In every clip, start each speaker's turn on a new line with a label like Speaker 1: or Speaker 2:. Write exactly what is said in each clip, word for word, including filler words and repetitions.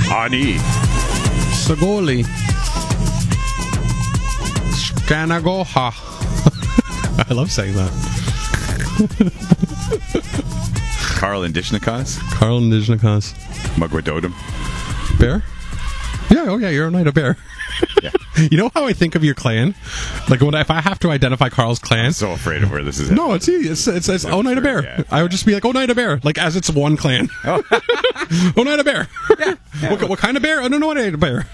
Speaker 1: Ani.
Speaker 2: Sagoli. Skanagoha. I love saying that.
Speaker 1: Karl Indishnikas.
Speaker 2: Karl Indishnikas.
Speaker 1: Magwadodum.
Speaker 2: Bear? Yeah, oh yeah, you're a knight of bear.
Speaker 1: Yeah.
Speaker 2: You know how I think of your clan? Like when I, if I have to identify Carl's clan,
Speaker 1: I'm so afraid of where this is headed.
Speaker 2: no, it's it's it's, it's
Speaker 1: I'm
Speaker 2: oh Knight of
Speaker 1: sure,
Speaker 2: Bear.
Speaker 1: yeah.
Speaker 2: I would just be like oh Knight of Bear, like as it's one clan.
Speaker 1: Oh,
Speaker 2: oh Knight of Bear.
Speaker 1: yeah. Yeah.
Speaker 2: What, what kind of bear? I don't know what Knight of Bear.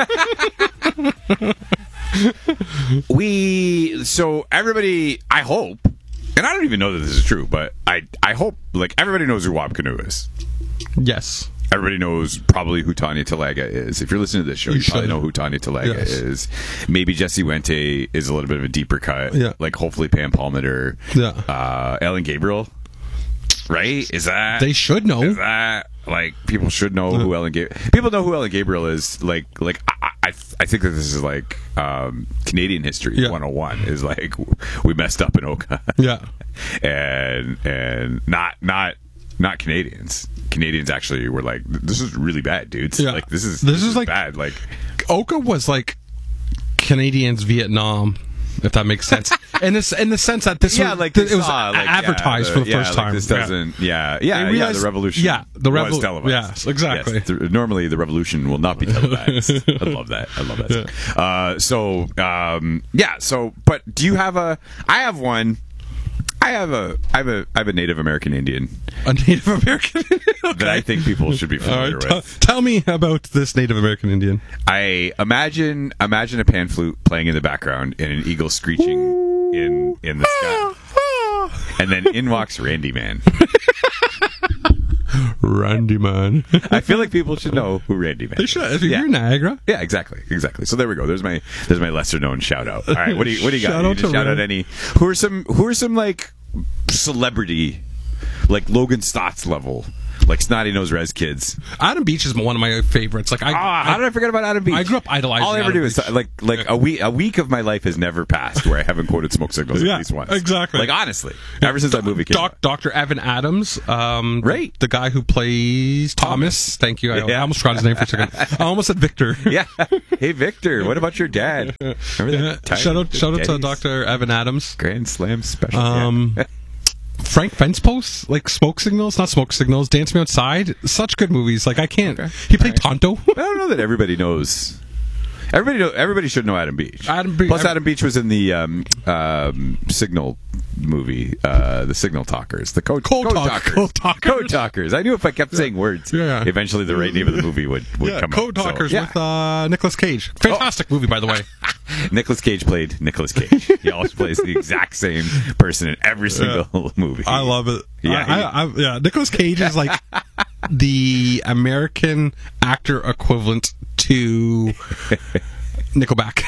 Speaker 1: We so everybody. I hope, and I don't even know that this is true, but I I hope like everybody knows who Wab Canoe is.
Speaker 2: Yes.
Speaker 1: Everybody knows probably who Tanya Talaga is. If you're listening to this show, you,
Speaker 2: You
Speaker 1: probably
Speaker 2: should.
Speaker 1: know who Tanya Talaga
Speaker 2: Yes.
Speaker 1: is. Maybe Jesse Wente is a little bit of a deeper cut.
Speaker 2: Yeah.
Speaker 1: Like hopefully Pam Palmater.
Speaker 2: Yeah.
Speaker 1: Uh, Ellen Gabriel. Right? Is that
Speaker 2: They should know.
Speaker 1: Is that like people should know who Ellen Gabriel? People know who Ellen Gabriel is. Like like I I, I think that this is like um, Canadian history
Speaker 2: Yeah.
Speaker 1: one oh one. Is like we messed up in Oka.
Speaker 2: Yeah.
Speaker 1: and and not not not Canadians. Canadians actually were like, this is really bad, dudes.
Speaker 2: Yeah.
Speaker 1: Like this is
Speaker 2: This is like-
Speaker 1: bad. Like
Speaker 2: Oka was like Canadians Vietnam, if that makes sense. in this in the sense that this
Speaker 1: yeah,
Speaker 2: was,
Speaker 1: like
Speaker 2: th-
Speaker 1: they
Speaker 2: it was
Speaker 1: saw, like,
Speaker 2: advertised
Speaker 1: yeah,
Speaker 2: for the
Speaker 1: yeah,
Speaker 2: first
Speaker 1: like,
Speaker 2: time.
Speaker 1: This
Speaker 2: Yeah.
Speaker 1: doesn't. Yeah, yeah,
Speaker 2: They
Speaker 1: yeah.
Speaker 2: realized-
Speaker 1: The revolution.
Speaker 2: yeah, the
Speaker 1: was
Speaker 2: revol-
Speaker 1: televised.
Speaker 2: yes, exactly.
Speaker 1: Yes, th- normally, the revolution will not be televised. I love that. I love that.
Speaker 2: Yeah.
Speaker 1: Uh, so um, yeah. So, but do you have a? I have one. I have a. I have a. I have a Native American Indian
Speaker 2: A Native American okay.
Speaker 1: that I think people should be
Speaker 2: All
Speaker 1: familiar
Speaker 2: right,
Speaker 1: with.
Speaker 2: t- tell me about this Native American Indian.
Speaker 1: I imagine imagine a pan flute playing in the background and an eagle screeching in in the sky, and then in walks Randy Man.
Speaker 2: Randy Man.
Speaker 1: I feel like people should know who Randy Man.
Speaker 2: They
Speaker 1: is.
Speaker 2: should. If
Speaker 1: Yeah.
Speaker 2: you're Niagara.
Speaker 1: Yeah, exactly, exactly. So there we go. There's my there's my lesser known shout out. All right, what do you what do you got?
Speaker 2: Shout
Speaker 1: You
Speaker 2: out
Speaker 1: need
Speaker 2: to
Speaker 1: shout out
Speaker 2: Randy.
Speaker 1: any who are some who are some like celebrity, like Logan Stotts level, like Snotty Nose Rez kids.
Speaker 2: Adam Beach is one of my favorites. Like I,
Speaker 1: Ah, how
Speaker 2: I,
Speaker 1: did I forget about Adam Beach?
Speaker 2: I grew up idolizing
Speaker 1: All I ever
Speaker 2: Adam
Speaker 1: do is
Speaker 2: Beach.
Speaker 1: like like a week a week of my life has never passed where I haven't quoted Smoke Signals
Speaker 2: Yeah,
Speaker 1: at least once.
Speaker 2: exactly.
Speaker 1: Like honestly, ever since that movie came
Speaker 2: Doc,
Speaker 1: out.
Speaker 2: Doctor Evan Adams, um,
Speaker 1: Right.
Speaker 2: the guy who plays Thomas. Thank you. I,
Speaker 1: Yeah.
Speaker 2: I almost forgot his name for a second. I almost said Victor.
Speaker 1: Yeah. Hey Victor, what about your dad? Remember that time
Speaker 2: Shout out,
Speaker 1: with
Speaker 2: shout out to
Speaker 1: Daddy's
Speaker 2: Doctor Evan Adams.
Speaker 1: Grand Slam special.
Speaker 2: Um,
Speaker 1: Yeah.
Speaker 2: Frank Fencepost, like Smoke Signals, not Smoke Signals, Dance Me Outside. Such good movies. Like I can't.
Speaker 1: Okay.
Speaker 2: He played Tonto.
Speaker 1: I don't know that everybody knows. Everybody know. Everybody should know Adam Beach.
Speaker 2: Adam Be-
Speaker 1: Plus,
Speaker 2: Adam-
Speaker 1: Adam Beach was in the um, um, Signal movie, uh, the Signal Talkers, the Code,
Speaker 2: Code Talk-
Speaker 1: Talkers.
Speaker 2: Code Talkers.
Speaker 1: Code Talkers. I knew if I kept saying words,
Speaker 2: Yeah.
Speaker 1: eventually the right name of the movie would, would
Speaker 2: yeah,
Speaker 1: come
Speaker 2: Code
Speaker 1: out. So,
Speaker 2: Talkers
Speaker 1: yeah.
Speaker 2: with uh, Nicolas Cage. Fantastic movie, by the way.
Speaker 1: Nicolas Cage played Nicolas Cage. He always plays the exact same person in every single movie.
Speaker 2: I love it.
Speaker 1: Yeah,
Speaker 2: I, I, I, yeah. Nicolas Cage is like the American actor equivalent to Nickelback.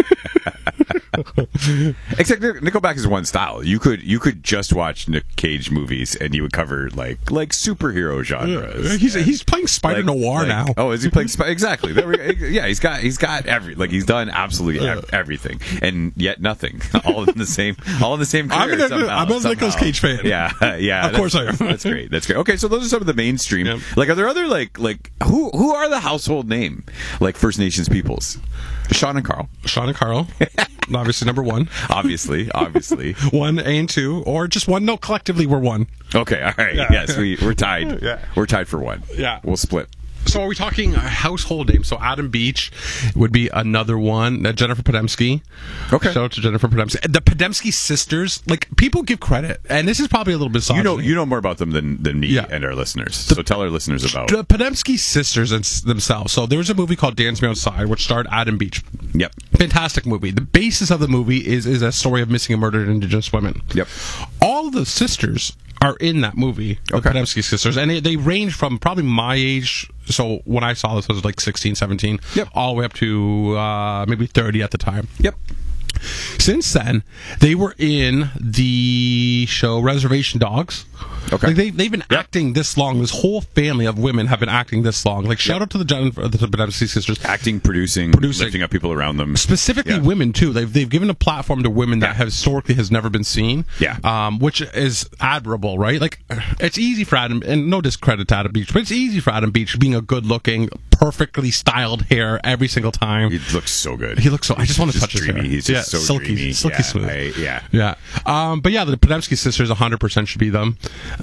Speaker 1: Except Nickelback is one style. You could you could just watch Nick Cage movies and you would cover like like superhero genres.
Speaker 2: he's he's playing Spider
Speaker 1: Like-
Speaker 2: Noir
Speaker 1: like-
Speaker 2: now.
Speaker 1: Oh, is he playing Sp- exactly? There we, yeah, he's got he's got every like he's done absolutely ev- everything and yet nothing. All in the same all in the same career.
Speaker 2: I'm an-
Speaker 1: somehow,
Speaker 2: I'm a Nicolas
Speaker 1: somehow.
Speaker 2: Cage fan.
Speaker 1: Yeah, yeah.
Speaker 2: Of course I am.
Speaker 1: That's great. That's great. Okay, so those are some of the mainstream.
Speaker 2: Yep.
Speaker 1: Like, are there other like like who who are the household name like First Nations peoples? Sean and Carl,
Speaker 2: Sean and Carl, obviously number one,
Speaker 1: obviously, obviously.
Speaker 2: one and two, or just one. No, collectively we're one.
Speaker 1: Okay, all right.
Speaker 2: Yeah.
Speaker 1: Yes, we we're tied.
Speaker 2: Yeah.
Speaker 1: We're tied for one.
Speaker 2: Yeah.
Speaker 1: We'll split.
Speaker 2: So are we talking a household name? So Adam Beach would be another one. Uh, Jennifer Podemsky.
Speaker 1: Okay.
Speaker 2: Shout out to Jennifer Podemsky. The Podemsky sisters, like people give credit, and this is probably a little bit
Speaker 1: You know
Speaker 2: misogyny.
Speaker 1: you know more about them than than me
Speaker 2: Yeah.
Speaker 1: and our listeners. So tell our listeners about.
Speaker 2: The Podemsky sisters and s- themselves. So there was a movie called Dance Me Outside, which starred Adam Beach.
Speaker 1: Yep.
Speaker 2: Fantastic movie. The basis of the movie is is a story of missing and murdered Indigenous women.
Speaker 1: Yep.
Speaker 2: All of the sisters are in that movie, the
Speaker 1: Okay.
Speaker 2: Podemsky sisters, and they, they range from probably my age. So when I saw this, I was like sixteen, seventeen,
Speaker 1: Yep.
Speaker 2: all the way up to uh, maybe thirty at the time.
Speaker 1: Yep.
Speaker 2: Since then, they were in the show Reservation Dogs.
Speaker 1: Okay.
Speaker 2: Like they, they've been acting this long. This whole family of women have been acting this long. Like, shout out to the Jennifer, the Podemsky sisters.
Speaker 1: Acting, producing,
Speaker 2: Producing.
Speaker 1: lifting up people around them.
Speaker 2: Specifically
Speaker 1: Yeah.
Speaker 2: women, too. They've, they've given a platform to women that
Speaker 1: Yeah.
Speaker 2: have historically has never been seen.
Speaker 1: Yeah.
Speaker 2: Um, which is admirable, right? Like, it's easy for Adam, and no discredit to Adam Beach, but it's easy for Adam Beach being a good-looking, perfectly styled hair every single time.
Speaker 1: He looks so good.
Speaker 2: He looks so. I just want to touch
Speaker 1: dreamy.
Speaker 2: his hair.
Speaker 1: He's just
Speaker 2: yeah,
Speaker 1: so
Speaker 2: silky,
Speaker 1: dreamy.
Speaker 2: silky
Speaker 1: yeah,
Speaker 2: smooth.
Speaker 1: I, yeah.
Speaker 2: Yeah. Um, but yeah, the Podemsky sisters one hundred percent should be them.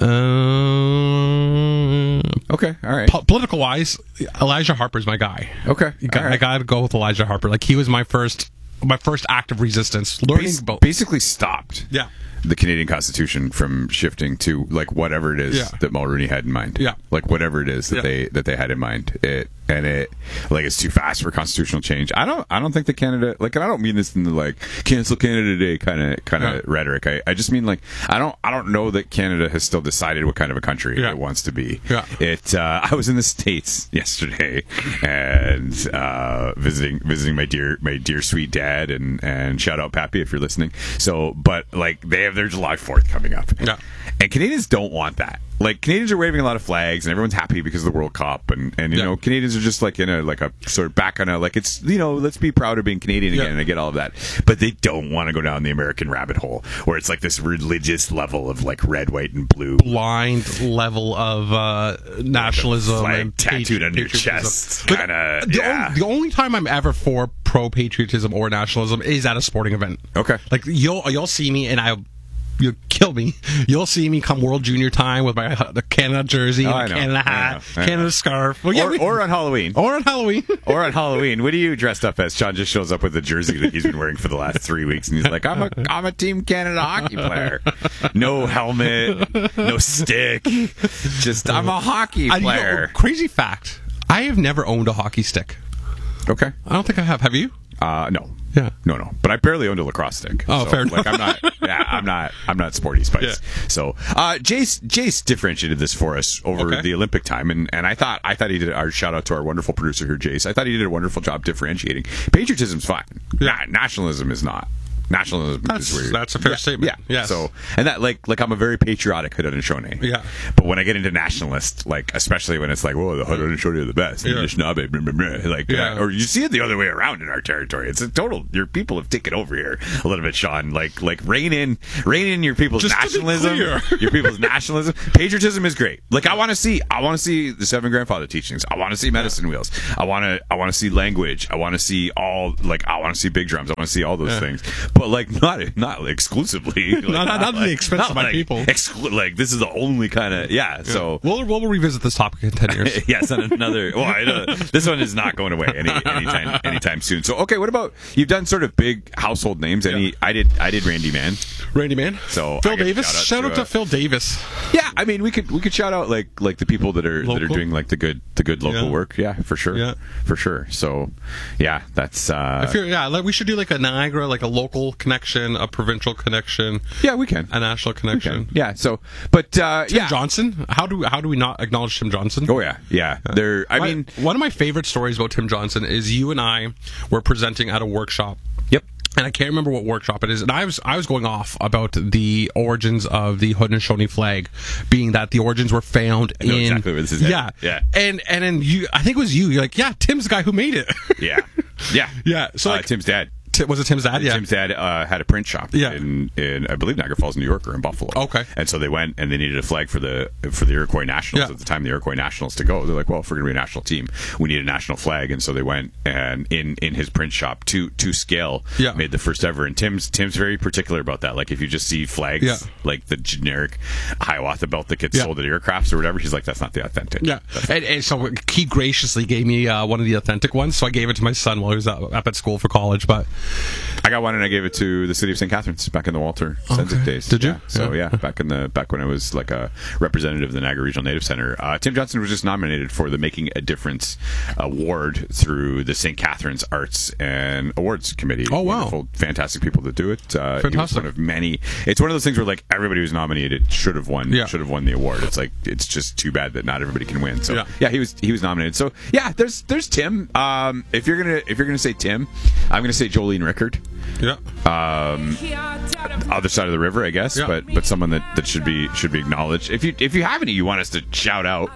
Speaker 2: Uh,
Speaker 1: Okay. All right.
Speaker 2: po- political wise, Elijah Harper's my guy.
Speaker 1: Okay.
Speaker 2: You got-
Speaker 1: all right.
Speaker 2: I got to go with Elijah Harper. Like, he was my first, my first act of resistance. Learning
Speaker 1: Bas-
Speaker 2: about.
Speaker 1: basically stopped
Speaker 2: Yeah.
Speaker 1: the Canadian Constitution from shifting to like whatever it is
Speaker 2: Yeah.
Speaker 1: that Mulroney had in mind.
Speaker 2: Yeah.
Speaker 1: Like whatever it is that
Speaker 2: Yeah.
Speaker 1: they that they had in mind. It and it like it's too fast for constitutional change. I don't I don't think that Canada like and I don't mean this in the like cancel Canada Day kind of kind of
Speaker 2: Yeah.
Speaker 1: rhetoric. I, I just mean like I don't I don't know that Canada has still decided what kind of a country
Speaker 2: Yeah.
Speaker 1: it wants to be.
Speaker 2: Yeah.
Speaker 1: It uh, I was in the States yesterday and uh, visiting visiting my dear my dear sweet dad and and shout out Pappy if you're listening. So but like they have their July fourth coming up.
Speaker 2: Yeah.
Speaker 1: And Canadians don't want that. Like Canadians are waving a lot of flags and everyone's happy because of the World Cup and, and you
Speaker 2: Yeah.
Speaker 1: know, Canadians are just like in a like a sort of back on a like it's you know, let's be proud of being Canadian again
Speaker 2: Yeah.
Speaker 1: and I get all of that. But they don't want to go down the American rabbit hole where it's like this religious level of like red, white and blue.
Speaker 2: Blind level of uh, nationalism
Speaker 1: Flag
Speaker 2: and
Speaker 1: tattooed
Speaker 2: patri-
Speaker 1: on your
Speaker 2: patriotism.
Speaker 1: chest.
Speaker 2: But
Speaker 1: Kinda
Speaker 2: the,
Speaker 1: yeah.
Speaker 2: only, the only time I'm ever for pro patriotism or nationalism is at a sporting event.
Speaker 1: Okay.
Speaker 2: Like you'll you'll see me and I. You'll kill me. You'll see me come World Junior time with my the Canada jersey,
Speaker 1: Oh,
Speaker 2: and
Speaker 1: I
Speaker 2: the
Speaker 1: know.
Speaker 2: Canada
Speaker 1: I
Speaker 2: hat,
Speaker 1: know. I
Speaker 2: Canada
Speaker 1: know.
Speaker 2: scarf. Well, yeah,
Speaker 1: or,
Speaker 2: we-
Speaker 1: or on Halloween.
Speaker 2: or on Halloween.
Speaker 1: Or on Halloween, what are you dressed up as? John just shows up with a jersey that he's been wearing for the last three weeks, and he's like, "I'm a, I'm a Team Canada hockey player. No helmet, no stick, just I'm a hockey
Speaker 2: I- you know,
Speaker 1: player."
Speaker 2: crazy fact: I have never owned a hockey stick.
Speaker 1: Okay,
Speaker 2: I don't think I have. Have you?
Speaker 1: uh, no,
Speaker 2: Yeah.
Speaker 1: no, no. But I barely owned a lacrosse stick.
Speaker 2: Oh,
Speaker 1: so,
Speaker 2: fair
Speaker 1: Like
Speaker 2: enough.
Speaker 1: I'm not, yeah, I'm not, I'm not sporty spice.
Speaker 2: Yeah.
Speaker 1: So, uh, Jace, Jace differentiated this for us over
Speaker 2: Okay.
Speaker 1: the Olympic time, and, and I thought, I thought he did. Our shout out to our wonderful producer here, Jace. I thought he did a wonderful job differentiating. Patriotism's fine.
Speaker 2: Yeah.
Speaker 1: Na- nationalism is not. Nationalism
Speaker 2: That's-
Speaker 1: is weird.
Speaker 2: that's a fair
Speaker 1: Yeah,
Speaker 2: statement.
Speaker 1: Yeah.
Speaker 2: Yes.
Speaker 1: So, and that like, like I'm a very patriotic Haudenosaunee.
Speaker 2: Yeah.
Speaker 1: But when I get into nationalist, like especially when it's like, whoa, the Haudenosaunee are the best,
Speaker 2: Yeah.
Speaker 1: yeah. Anishinaabe, blah, blah, blah, like,
Speaker 2: Yeah.
Speaker 1: uh, or you see it the other way around in our territory. It's a total. Your people have taken over here a little bit, Sean. Like, like rein in, rein in your people's
Speaker 2: Just to be
Speaker 1: nationalism.
Speaker 2: clear.
Speaker 1: Your people's nationalism. Patriotism is great. Like, I want to see, I want to see the Seven Grandfather teachings. I want to see medicine wheels. I want to, I want to see language. I want to see all, like, I want to see big drums. I want to see all those
Speaker 2: Yeah.
Speaker 1: things. But like, not, not exclusively. Like,
Speaker 2: Not- not- not at the
Speaker 1: like-
Speaker 2: expense
Speaker 1: not
Speaker 2: of my
Speaker 1: like
Speaker 2: people.
Speaker 1: Exclu- like, this is the only kind of, yeah. So.
Speaker 2: We'll we'll revisit this topic in ten years.
Speaker 1: Yes, on another. Well, I know, this one is not going away any anytime anytime soon. So, okay, what about you've done sort of big household names? Any?
Speaker 2: Yeah.
Speaker 1: I did. I did Randy Man.
Speaker 2: Randy Man.
Speaker 1: So,
Speaker 2: Phil
Speaker 1: I give a
Speaker 2: Davis.
Speaker 1: shout out
Speaker 2: Shout
Speaker 1: to,
Speaker 2: out to,
Speaker 1: uh,
Speaker 2: Phil Davis.
Speaker 1: Yeah, I mean, we could we could shout out like like the people that are that are
Speaker 2: Local?
Speaker 1: doing like the good the good local
Speaker 2: Yeah.
Speaker 1: work. Yeah, for sure.
Speaker 2: Yeah.
Speaker 1: for sure. So, yeah, that's. uh
Speaker 2: If you're, yeah, like we should do like a Niagara, like a local connection, a provincial connection,
Speaker 1: Yeah, we can.
Speaker 2: a national
Speaker 1: We
Speaker 2: connection.
Speaker 1: can. Yeah. So, but uh
Speaker 2: Tim
Speaker 1: yeah.
Speaker 2: Johnson. How do how do we not acknowledge Tim Johnson?
Speaker 1: Oh yeah, yeah. There. I
Speaker 2: My-
Speaker 1: mean,
Speaker 2: one of my favorite stories about Tim Johnson is you and I were presenting at a workshop.
Speaker 1: yep.
Speaker 2: And I can't remember what workshop it is. And I was I was going off about the origins of the Haudenosaunee flag, being that the origins were found
Speaker 1: I know
Speaker 2: in
Speaker 1: exactly where this is
Speaker 2: yeah
Speaker 1: headed. Yeah.
Speaker 2: and and then you I think it was you. You're like, yeah, Tim's the guy who made it.
Speaker 1: Yeah. Yeah.
Speaker 2: Yeah, so,
Speaker 1: uh,
Speaker 2: like-
Speaker 1: Tim's dad.
Speaker 2: Ti- was it Tim's dad? Yeah.
Speaker 1: Tim's dad uh, had a print shop
Speaker 2: Yeah.
Speaker 1: in, in I believe Niagara Falls, New York, or in Buffalo.
Speaker 2: Okay.
Speaker 1: And so they went and they needed a flag for the for the Iroquois Nationals
Speaker 2: Yeah.
Speaker 1: at the time. The Iroquois Nationals to go. They're like, well, if we're going to be a national team, we need a national flag. And so they went and in, in his print shop to to scale,
Speaker 2: Yeah.
Speaker 1: made the first ever. And Tim's Tim's very particular about that. Like if you just see flags,
Speaker 2: Yeah.
Speaker 1: like the generic Hiawatha belt that gets
Speaker 2: Yeah.
Speaker 1: sold at aircrafts or whatever, he's like, that's not the authentic.
Speaker 2: Yeah, and, and so he graciously gave me uh, one of the authentic ones, so I gave it to my son while he was up, up at school for college. But
Speaker 1: I got one and I gave it to the city of Saint Catharines back in the Walter Sensic
Speaker 2: Okay.
Speaker 1: days.
Speaker 2: Did you?
Speaker 1: Yeah. So
Speaker 2: Yeah.
Speaker 1: yeah. back in the back when I was like a representative of the Niagara Regional Native Center, uh, Tim Johnson was just nominated for the Making a Difference award through the Saint Catharines Arts and Awards Committee.
Speaker 2: Oh, wow.
Speaker 1: Wonderful, fantastic people that do it. Uh, He was
Speaker 2: Fantastic.
Speaker 1: one of many. It's one of those things where like everybody who's nominated should have won.
Speaker 2: Yeah.
Speaker 1: Should have won the award. It's like it's just too bad that not everybody can win. So
Speaker 2: Yeah.
Speaker 1: yeah, he was he was nominated. So yeah, there's there's Tim. Um, if you're gonna if you're gonna say Tim, I'm gonna say Jolene Rickard.
Speaker 2: yeah,
Speaker 1: Um, other side of the river, I guess,
Speaker 2: Yeah.
Speaker 1: but but someone that, that should be should be acknowledged. If you if you have any you want us to shout out,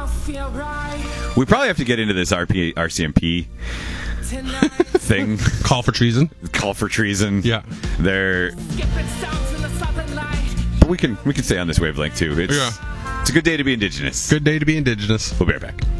Speaker 1: we probably have to get into this R P R C M P thing.
Speaker 2: call for treason.
Speaker 1: Call for treason.
Speaker 2: Yeah.
Speaker 1: There. But we can we can stay on this wavelength too. It's
Speaker 2: Yeah.
Speaker 1: it's a good day to be Indigenous.
Speaker 2: Good day to be Indigenous.
Speaker 1: We'll be right back.